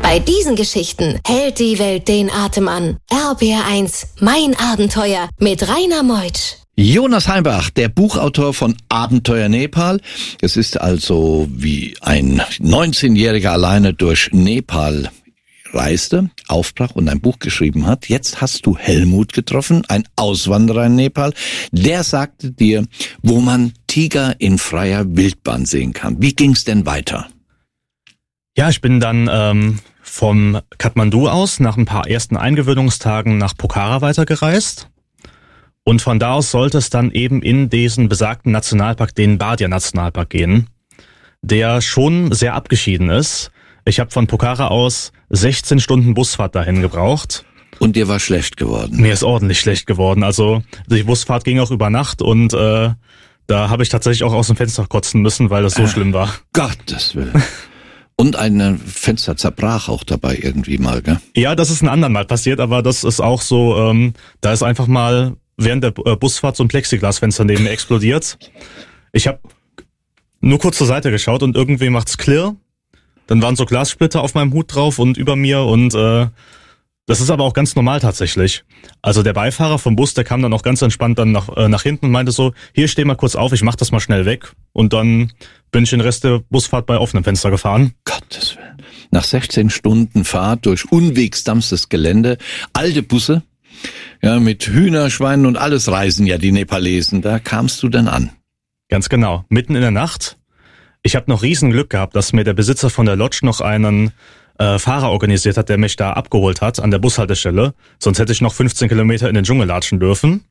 Bei diesen Geschichten hält die Welt den Atem an. RBR1, mein Abenteuer mit Rainer Meutsch. Jonas Heimbach, der Buchautor von Abenteuer Nepal. Es ist also wie ein 19-Jähriger alleine durch Nepal reiste, aufbrach und ein Buch geschrieben hat. Jetzt hast du Helmut getroffen, ein Auswanderer in Nepal. Der sagte dir, wo man Tiger in freier Wildbahn sehen kann. Wie ging's denn weiter? Ja, ich bin dann vom Kathmandu aus nach ein paar ersten Eingewöhnungstagen nach Pokhara weitergereist. Und von da aus sollte es dann eben in diesen besagten Nationalpark, den Bardia-Nationalpark gehen, der schon sehr abgeschieden ist. Ich habe von Pokhara aus 16 Stunden Busfahrt dahin gebraucht. Und dir war schlecht geworden? Mir ist ordentlich schlecht geworden. Also die Busfahrt ging auch über Nacht und da habe ich tatsächlich auch aus dem Fenster kotzen müssen, weil das so schlimm war. Gottes Willen. Und ein Fenster zerbrach auch dabei irgendwie mal, gell? Ja, das ist ein andermal Mal passiert, aber das ist auch so, da ist einfach mal während der Busfahrt so ein Plexiglasfenster neben mir explodiert. Ich habe nur kurz zur Seite geschaut und irgendwie macht's klirr. Dann waren so Glassplitter auf meinem Hut drauf und über mir und das ist aber auch ganz normal tatsächlich. Also der Beifahrer vom Bus, der kam dann auch ganz entspannt dann nach hinten und meinte so, hier, steh mal kurz auf, ich mach das mal schnell weg. Und dann bin ich den Rest der Busfahrt bei offenem Fenster gefahren. Gottes Willen. Nach 16 Stunden Fahrt durch unwegsamstes Gelände, alte Busse, ja, mit Hühner, Schweinen und alles reisen ja die Nepalesen. Da kamst du dann an. Ganz genau. Mitten in der Nacht. Ich habe noch riesen Glück gehabt, dass mir der Besitzer von der Lodge noch einen Fahrer organisiert hat, der mich da abgeholt hat an der Bushaltestelle. Sonst hätte ich noch 15 Kilometer in den Dschungel latschen dürfen.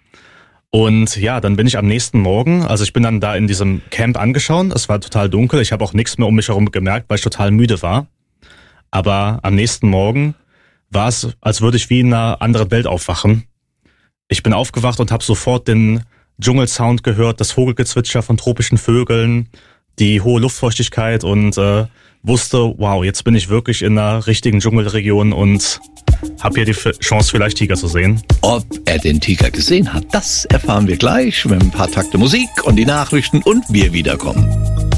Und ja, dann bin ich am nächsten Morgen, also ich bin dann da in diesem Camp angeschaut. Es war total dunkel. Ich habe auch nichts mehr um mich herum gemerkt, weil ich total müde war. Aber am nächsten Morgen war es, als würde ich wie in einer anderen Welt aufwachen. Ich bin aufgewacht und habe sofort den Dschungelsound gehört, das Vogelgezwitscher von tropischen Vögeln, die hohe Luftfeuchtigkeit und wusste, wow, jetzt bin ich wirklich in einer richtigen Dschungelregion und habe hier die Chance, vielleicht Tiger zu sehen. Ob er den Tiger gesehen hat, das erfahren wir gleich mit ein paar Takte Musik und die Nachrichten und wir wiederkommen.